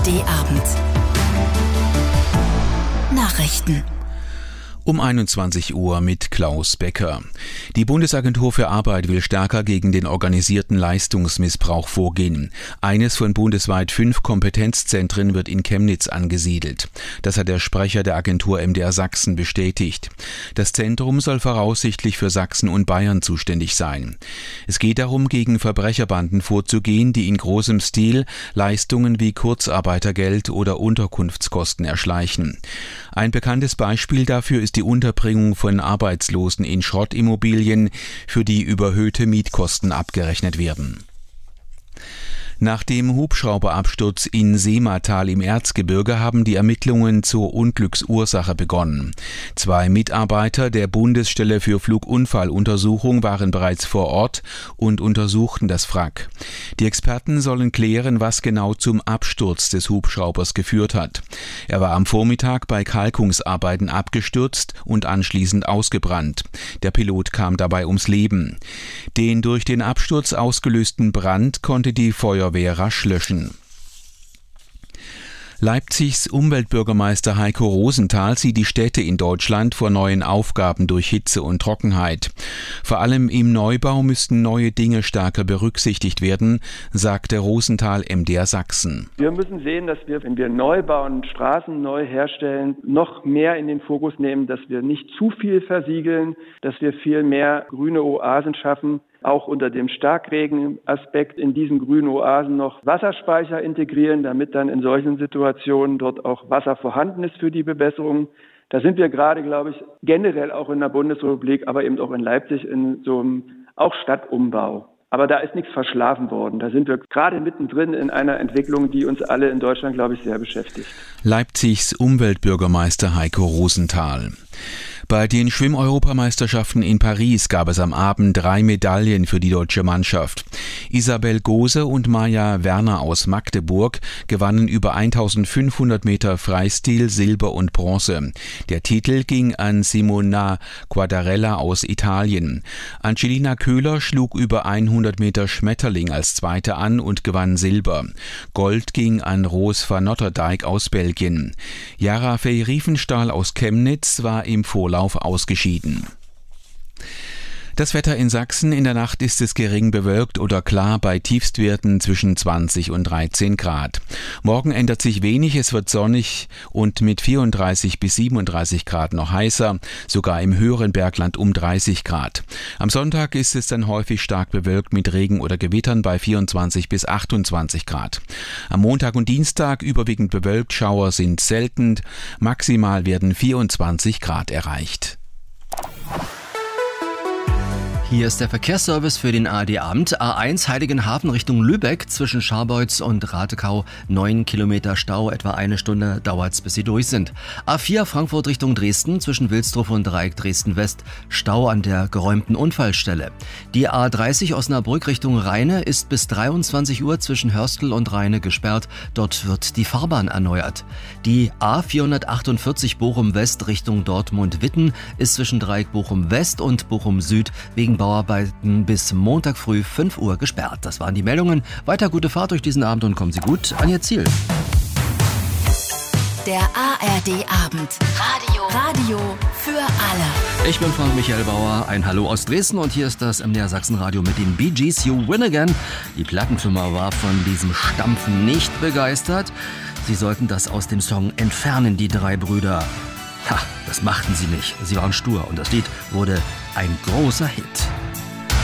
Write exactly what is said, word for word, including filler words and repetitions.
R D-Abend. Nachrichten. Um einundzwanzig Uhr mit Klaus Becker. Die Bundesagentur für Arbeit will stärker gegen den organisierten Leistungsmissbrauch vorgehen. Eines von bundesweit fünf Kompetenzzentren wird in Chemnitz angesiedelt. Das hat der Sprecher der Agentur M D R Sachsen bestätigt. Das Zentrum soll voraussichtlich für Sachsen und Bayern zuständig sein. Es geht darum, gegen Verbrecherbanden vorzugehen, die in großem Stil Leistungen wie Kurzarbeitergeld oder Unterkunftskosten erschleichen. Ein bekanntes Beispiel dafür ist die Unterbringung von Arbeitslosen in Schrottimmobilien, für die überhöhte Mietkosten abgerechnet werden. Nach dem Hubschrauberabsturz in Seematal im Erzgebirge haben die Ermittlungen zur Unglücksursache begonnen. Zwei Mitarbeiter der Bundesstelle für Flugunfalluntersuchung waren bereits vor Ort und untersuchten das Wrack. Die Experten sollen klären, was genau zum Absturz des Hubschraubers geführt hat. Er war am Vormittag bei Kalkungsarbeiten abgestürzt und anschließend ausgebrannt. Der Pilot kam dabei ums Leben. Den durch den Absturz ausgelösten Brand konnte die Feuerwehr rasch löschen. Leipzigs Umweltbürgermeister Heiko Rosenthal sieht die Städte in Deutschland vor neuen Aufgaben durch Hitze und Trockenheit. Vor allem im Neubau müssten neue Dinge stärker berücksichtigt werden, sagte Rosenthal M D R Sachsen. Wir müssen sehen, dass wir, wenn wir neu bauen, Straßen neu herstellen, noch mehr in den Fokus nehmen, dass wir nicht zu viel versiegeln, dass wir viel mehr grüne Oasen schaffen. Auch unter dem Starkregenaspekt in diesen grünen Oasen noch Wasserspeicher integrieren, damit dann in solchen Situationen dort auch Wasser vorhanden ist für die Bewässerung. Da sind wir gerade, glaube ich, generell auch in der Bundesrepublik, aber eben auch in Leipzig in so einem auch Stadtumbau. Aber da ist nichts verschlafen worden. Da sind wir gerade mittendrin in einer Entwicklung, die uns alle in Deutschland, glaube ich, sehr beschäftigt. Leipzigs Umweltbürgermeister Heiko Rosenthal. Bei den Schwimm-Europameisterschaften in Paris gab es am Abend drei Medaillen für die deutsche Mannschaft. Isabel Gose und Maja Werner aus Magdeburg gewannen über eintausendfünfhundert Meter Freistil Silber und Bronze. Der Titel ging an Simona Quadarella aus Italien. Angelina Köhler schlug über hundert Meter Schmetterling als Zweite an und gewann Silber. Gold ging an Roos van Notterdijk aus Belgien. Yara Fey-Riefenstahl aus Chemnitz war im Vorlauf ausgeschieden. Das Wetter in Sachsen: In der Nacht ist es gering bewölkt oder klar bei Tiefstwerten zwischen zwanzig und dreizehn Grad. Morgen ändert sich wenig, es wird sonnig und mit vierunddreißig bis siebenunddreißig Grad noch heißer, sogar im höheren Bergland um dreißig Grad. Am Sonntag ist es dann häufig stark bewölkt mit Regen oder Gewittern bei vierundzwanzig bis achtundzwanzig Grad. Am Montag und Dienstag überwiegend bewölkt, Schauer sind selten, maximal werden vierundzwanzig Grad erreicht. Hier ist der Verkehrsservice für den A R D-Abend. A eins Heiligenhafen Richtung Lübeck zwischen Scharbeutz und Ratekau. Neun Kilometer Stau, etwa eine Stunde dauert's, bis sie durch sind. A vier Frankfurt Richtung Dresden zwischen Wilsdruff und Dreieck Dresden-West. Stau an der geräumten Unfallstelle. Die A dreißig Osnabrück Richtung Rheine ist bis dreiundzwanzig Uhr zwischen Hörstel und Rheine gesperrt. Dort wird die Fahrbahn erneuert. Die A vierhundertachtundvierzig Bochum-West Richtung Dortmund-Witten ist zwischen Dreieck Bochum-West und Bochum-Süd wegen Bauarbeiten bis Montag früh fünf Uhr gesperrt. Das waren die Meldungen. Weiter gute Fahrt durch diesen Abend und kommen Sie gut an Ihr Ziel. Der A R D-Abend. Radio. Radio für alle. Ich bin Frank Michael Bauer. Ein Hallo aus Dresden und hier ist das M D R Sachsen-Radio mit den Bee Gees. You Win Again. Die Plattenfirma war von diesem Stampfen nicht begeistert. Sie sollten das aus dem Song entfernen, die drei Brüder. Ha, das machten sie nicht. Sie waren stur und das Lied wurde ein großer Hit.